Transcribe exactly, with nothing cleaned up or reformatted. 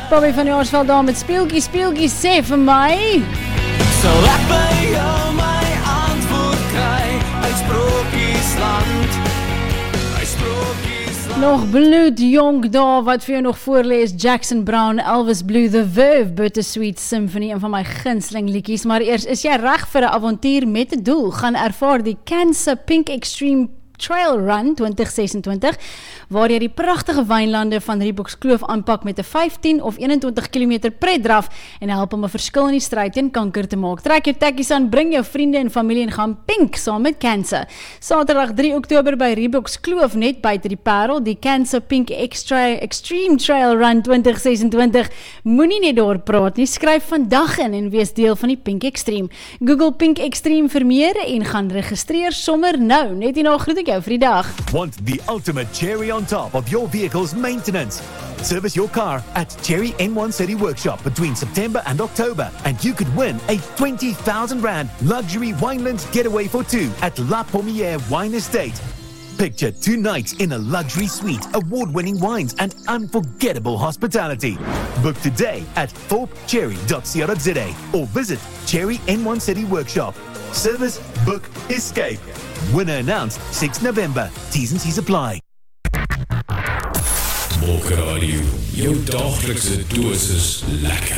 Bobby van Jaarsveld daar met speeltjie, speeltjie, sê vir my. Sal ek by jou my antwoord kry uit Sprokiesland, uit Sprokiesland. Nog bloedjonk daar, wat vir jou nog voorlees, Jackson Brown, Elvis Blue, The Verve, Bittersweet Symphony, een van my gunsteling liedjies, maar eers, is jy reg vir 'n avontuur met 'n doel, gaan ervaar die Cancer Pink Extreme Trail Run twintig sesentwintig, waar jy die pragtige wynlande van Reebokskloof aanpak met 'n vyftien of eenentwintig kilometer pretdraf en help om 'n verskil in die stryd teen kanker te maak. Trek jou tekkies aan, bring jou vriende en familie en gaan pink saam met Cancer. Saterdag drie Oktober by Reebokskloof net buite die Parel, die Cancer Pink Extra Extreme Trail Run twintig sesentwintig. Moenie net daar praat nie, skryf vandag in en wees deel van die Pink Extreme. Google Pink Extreme vir meer en gaan registreer sommer nou. Net hierna groet ek jou vir die dag. Want the ultimate cherry on top of your vehicle's maintenance? Service your car at Cherry N one City Workshop between September and October, and you could win a twenty thousand rand luxury Winelands getaway for two at La Pommiere Wine Estate. Picture two nights in a luxury suite, award-winning wines and unforgettable hospitality. Book today at thorpe cherry dot co dot za or visit Cherry N one City Workshop. Service, book, escape. Winner announced sixth November. T's and C's apply. Mokka Radio, jou daglikse dosis lekker.